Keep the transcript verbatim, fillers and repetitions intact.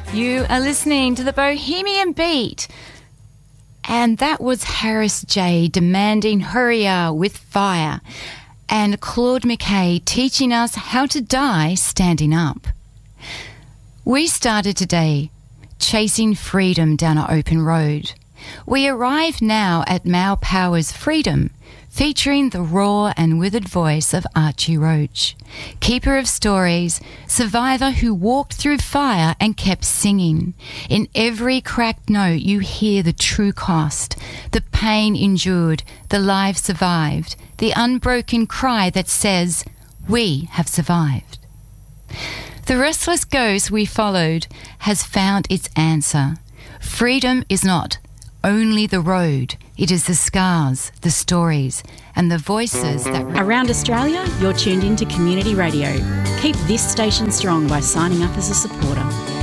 You are listening to the Bohemian Beat. And that was Harris J demanding Hurrier with Fire. And Claude McKay teaching us how to die standing up. We started today chasing freedom down an open road. We arrive now at Mau Power's Freedom, featuring the raw and withered voice of Archie Roach, keeper of stories, survivor who walked through fire and kept singing. In every cracked note you hear the true cost, the pain endured, the life survived, the unbroken cry that says, "We have survived." The restless ghost we followed has found its answer. Freedom is not only the road, it is the scars, the stories, and the voices that... Around Australia, you're tuned in to Community Radio. Keep this station strong by signing up as a supporter.